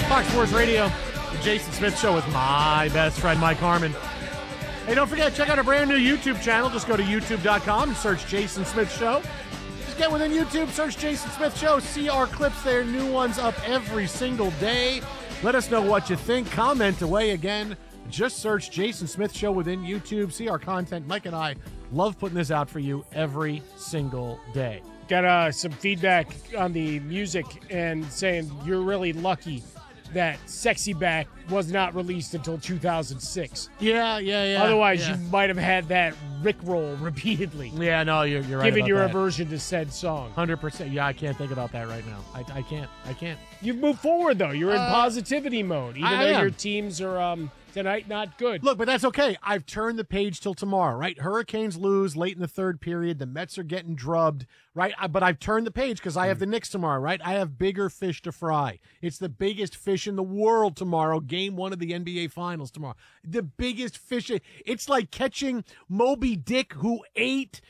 Fox Sports Radio, the Jason Smith Show with my best friend, Mike Harmon. Hey, don't forget, check out our brand new YouTube channel. Just go to youtube.com and search Jason Smith Show. Just get within YouTube, search Jason Smith Show. See our clips there. New ones up every single day. Let us know what you think. Comment away again. Just search Jason Smith Show within YouTube. See our content. Mike and I love putting this out for you every single day. Got some feedback on the music and saying you're really lucky that Sexy Back was not released until 2006. Yeah. Otherwise, yeah. you might have had that Rickroll repeatedly. Yeah, no, you're right. Given about your that. aversion to said song. 100%. Yeah, I can't think about that right now. I can't. You've moved forward, though. You're in positivity mode, even I though am. your teams are tonight not good. Look, but that's okay. I've turned the page till tomorrow, right? Hurricanes lose late in the third period. The Mets are getting drubbed, right? But I've turned the page because I have the Knicks tomorrow, right? I have bigger fish to fry. It's the biggest fish in the world tomorrow. Game 1 of the NBA Finals tomorrow. The biggest fish. It's like catching Moby Dick, who ate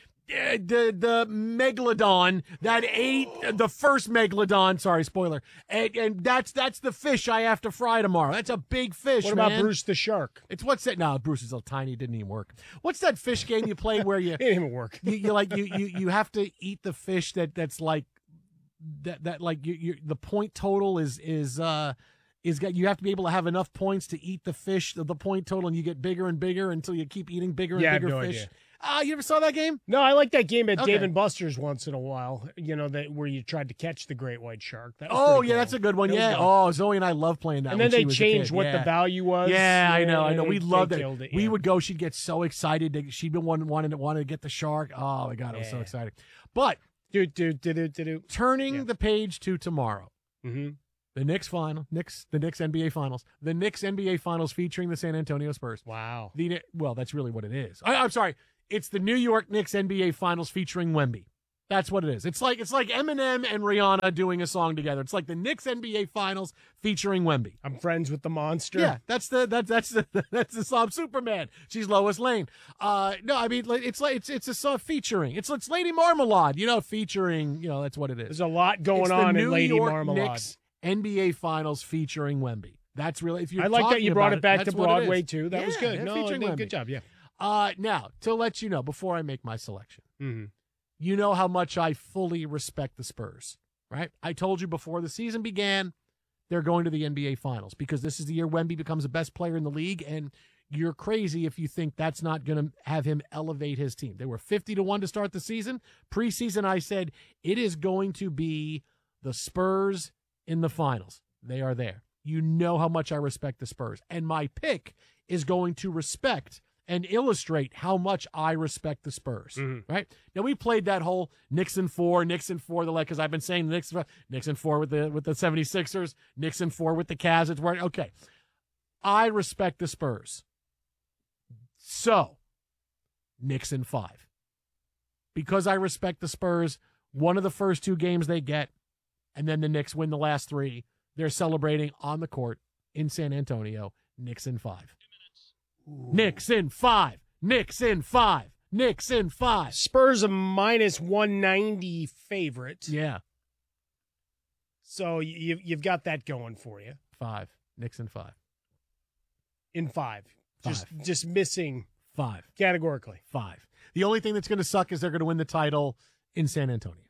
the megalodon that ate the first megalodon. Sorry, spoiler. And that's the fish I have to fry tomorrow. That's a big fish. What about man. Bruce the Shark? It's what's that? No, Bruce is so tiny. It didn't even work. What's that fish game you play where you It didn't even work. you have to eat the fish that's like that like you the point total is got, you have to be able to have enough points to eat the fish, the point total, and you get bigger and bigger until you keep eating bigger and Yeah, I have bigger no fish. idea. You ever saw that game? No, I like that game at Okay. Dave and Buster's once in a while. You know, that where you tried to catch the great white shark. That was Oh, pretty yeah, cool. that's a good one. That was Yeah. good. Oh, Zoe and I love playing that. And when then she they was a changed kid. what Yeah. the value was. Yeah, I know. We loved it. killed it. We yeah. would go. She'd get so excited. She'd been wanting to get the shark. Oh my God, it was so Yeah. exciting. But do. turning Yeah. the page to tomorrow. Mm-hmm. The Knicks NBA Finals. The Knicks NBA Finals featuring the San Antonio Spurs. Wow. Well, that's really what it is. I'm sorry. It's the New York Knicks NBA Finals featuring Wemby. That's what it is. It's like Eminem and Rihanna doing a song together. It's like the Knicks NBA Finals featuring Wemby. I'm friends with the monster. Yeah, that's the song Superman. She's Lois Lane. No, I mean it's a song featuring. It's Lady Marmalade. Featuring. That's what it is. There's a lot going It's the on New in Lady York Marmalade. Knicks NBA Finals featuring Wemby. That's really, if you're I like that talking you brought about it back to that's what it Broadway is. too. That was good. Yeah, No, featuring Wemby. good job. Yeah. Now, to let you know, before I make my selection, Mm-hmm. you know how much I fully respect the Spurs, right? I told you before the season began, they're going to the NBA Finals because this is the year Wemby becomes the best player in the league, and you're crazy if you think that's not going to have him elevate his team. They were 50-1 to start the season. Preseason, I said, it is going to be the Spurs in the finals. They are there. You know how much I respect the Spurs. And my pick is going to respect and illustrate how much I respect the Spurs, right? Now, we played that whole Knicks in 4, because I've been saying Knicks in 4 with the 76ers, Knicks in 4 with the Cavs. It's where, okay. I respect the Spurs. So, Knicks in 5. Because I respect the Spurs, one of the first 2 games they get, and then the Knicks win the last 3. They're celebrating on the court in San Antonio. Knicks in 5. Knicks in 5. Knicks in 5. Knicks in 5. Spurs a minus 190 favorite. Yeah. So you've got that going for you. 5. Knicks in 5. In 5. 5. Just missing 5. categorically. 5. The only thing that's going to suck is they're going to win the title in San Antonio.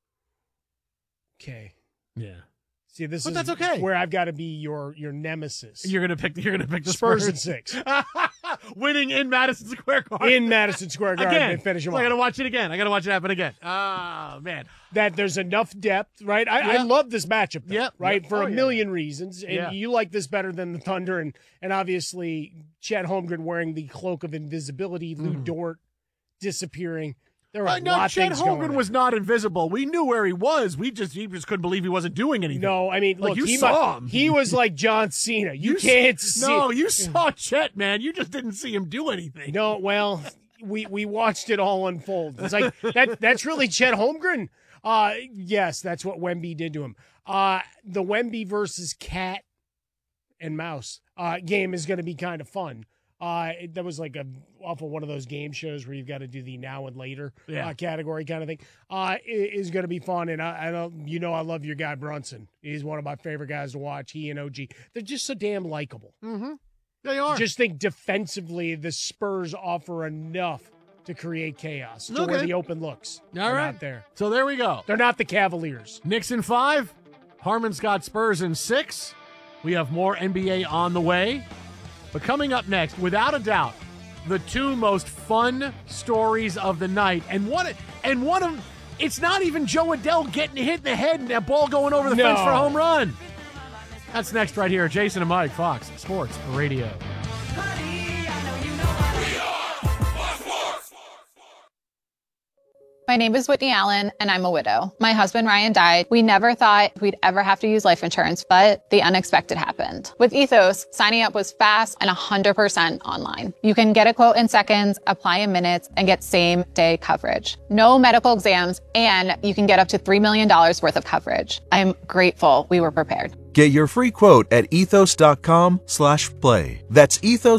Okay. Yeah. See, this But is that's okay. where I've got to be your nemesis. You're gonna pick the Spurs Spurs in 6. winning in Madison Square Garden. In Madison Square Garden again. and finish them So I off. gotta watch it again. I gotta watch it happen again. Oh man. That there's enough depth, right? I love this matchup, though, Yep. right? Yep. For Oh, a yeah. million reasons. And Yeah. you like this better than the Thunder. And obviously, Chet Holmgren wearing the cloak of invisibility, Lou Dort disappearing. There were a lot of Chet things going Holmgren on. was not invisible. We knew where he was. He just couldn't believe he wasn't doing anything. No, I mean, Like, look, you saw him. He was like John Cena. You can't see. No, you saw Chet, man. You just didn't see him do anything. No, well, we watched it all unfold. It's like that's really Chet Holmgren. Yes, that's what Wemby did to him. The Wemby versus cat and mouse game is going to be kind of fun. That was like off of one of those game shows where you've got to do the now and later category kind of thing. Is going to be fun, and I love your guy Brunson. He's one of my favorite guys to watch. He and OG, they're just so damn likable. Mm-hmm. They are. Just think defensively, the Spurs offer enough to create chaos to where the open looks. All right, not there. So there we go. They're not the Cavaliers. Knicks in 5. Harmon's got Spurs in 6. We have more NBA on the way. But coming up next, without a doubt, the 2 most fun stories of the night. And one of it's not even Joe Adele getting hit in the head and that ball going over the fence for a home run. That's next right here. Jason and Mike, Fox Sports Radio. My name is Whitney Allen, and I'm a widow. My husband, Ryan, died. We never thought we'd ever have to use life insurance, but the unexpected happened. With Ethos, signing up was fast and 100% online. You can get a quote in seconds, apply in minutes, and get same-day coverage. No medical exams, and you can get up to $3 million worth of coverage. I'm grateful we were prepared. Get your free quote at ethos.com/play. That's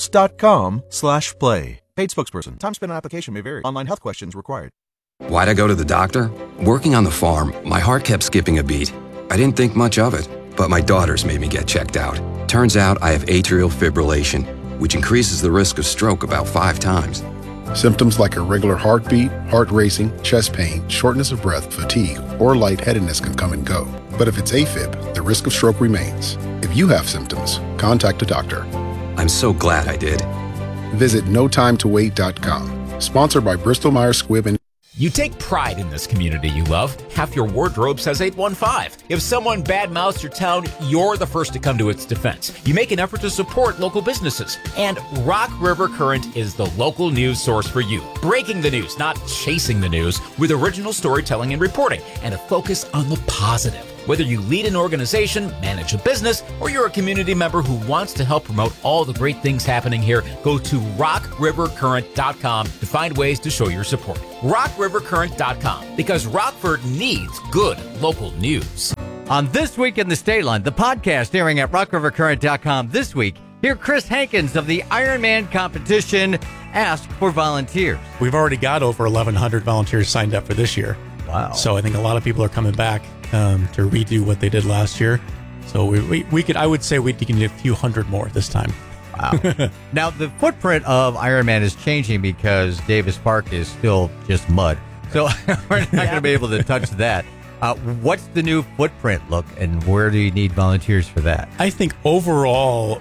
ethos.com/play. Paid spokesperson. Time spent on application may vary. Online health questions required. Why'd I go to the doctor? Working on the farm, my heart kept skipping a beat. I didn't think much of it, but my daughters made me get checked out. Turns out I have atrial fibrillation, which increases the risk of stroke about 5 times. Symptoms like irregular heartbeat, heart racing, chest pain, shortness of breath, fatigue, or lightheadedness can come and go. But if it's AFib, the risk of stroke remains. If you have symptoms, contact a doctor. I'm so glad I did. Visit notimetowait.com. Sponsored by Bristol Myers Squibb and You take pride in this community you love. Half your wardrobe says 815. If someone badmouths your town, you're the first to come to its defense. You make an effort to support local businesses. And Rock River Current is the local news source for you. Breaking the news, not chasing the news, with original storytelling and reporting, and a focus on the positive. Whether you lead an organization, manage a business, or you're a community member who wants to help promote all the great things happening here, go to rockrivercurrent.com to find ways to show your support. rockrivercurrent.com, because Rockford needs good local news. On This Week in the State Line, the podcast airing at rockrivercurrent.com this week, hear Chris Hankins of the Ironman competition ask for volunteers. We've already got over 1,100 volunteers signed up for this year. Wow. So I think a lot of people are coming back to redo what they did last year. So I would say we can get a few hundred more this time. Wow. Now, the footprint of Ironman is changing because Davis Park is still just mud. So we're not going to be able to touch that. What's the new footprint look, and where do you need volunteers for that? I think overall,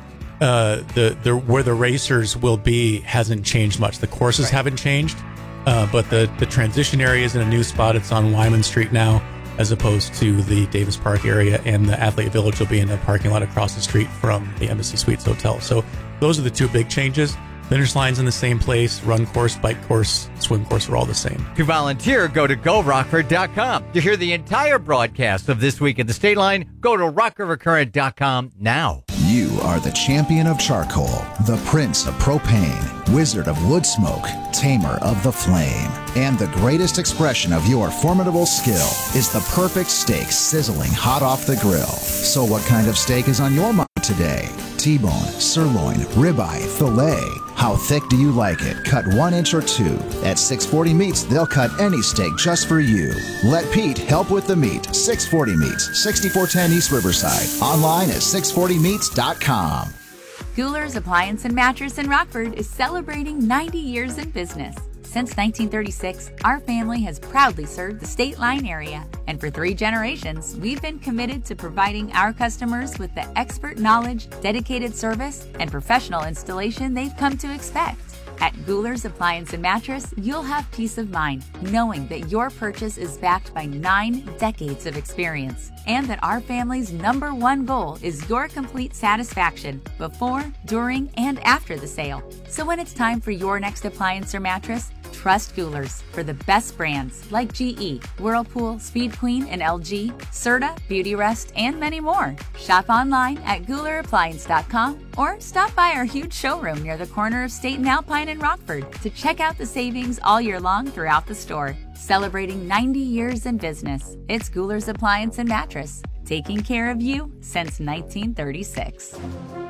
where the racers will be hasn't changed much. The courses haven't changed, but the transition area is in a new spot. It's on Wyman Street now, as opposed to the Davis Park area, and the Athlete Village will be in a parking lot across the street from the Embassy Suites Hotel. So those are the 2 big changes. Finish line's in the same place. Run course, bike course, swim course are all the same. To volunteer, go to GoRockford.com. To hear the entire broadcast of This Week in the State Line, go to RockRiverCurrent.com now. You are the champion of charcoal, the prince of propane, wizard of wood smoke, tamer of the flame. And the greatest expression of your formidable skill is the perfect steak sizzling hot off the grill. So what kind of steak is on your mind today? T-bone, sirloin, ribeye, filet. How thick do you like it? Cut 1 inch or 2. At 640 Meats, they'll cut any steak just for you. Let Pete help with the meat. 640 Meats, 6410 East Riverside. Online at 640meats.com. Guler's Appliance and Mattress in Rockford is celebrating 90 years in business. Since 1936, our family has proudly served the State Line area, and for 3 generations, we've been committed to providing our customers with the expert knowledge, dedicated service, and professional installation they've come to expect. At Guler's Appliance and Mattress, you'll have peace of mind knowing that your purchase is backed by 9 decades of experience, and that our family's #1 goal is your complete satisfaction before, during, and after the sale. So when it's time for your next appliance or mattress, trust Guler's for the best brands like GE, Whirlpool, Speed Queen, and LG, Serta, Beautyrest, and many more. Shop online at GulerAppliance.com or stop by our huge showroom near the corner of State and Alpine in Rockford to check out the savings all year long throughout the store. Celebrating 90 years in business, it's Guler's Appliance and Mattress, taking care of you since 1936.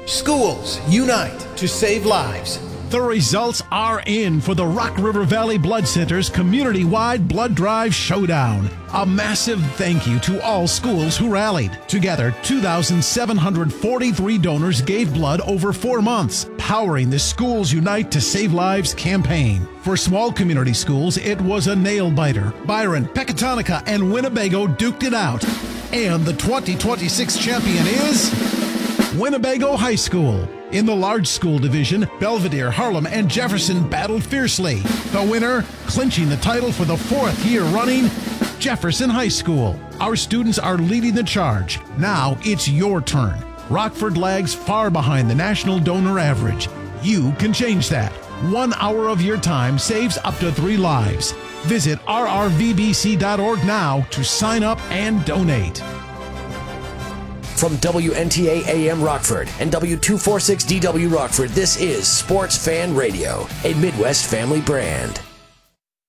Schools unite to save lives. The results are in for the Rock River Valley Blood Center's community-wide blood drive showdown. A massive thank you to all schools who rallied. Together, 2,743 donors gave blood over 4 months, powering the Schools Unite to Save Lives campaign. For small community schools, it was a nail-biter. Byron, Pecatonica, and Winnebago duked it out. And the 2026 champion is Winnebago High School. In the large school division, Belvedere, Harlem, and Jefferson battled fiercely. The winner, clinching the title for the 4th year running, Jefferson High School. Our students are leading the charge. Now it's your turn. Rockford lags far behind the national donor average. You can change that. 1 hour of your time saves up to 3 lives. Visit rrvbc.org now to sign up and donate. From WNTA AM Rockford and W246DW Rockford, this is Sports Fan Radio, a Midwest family brand.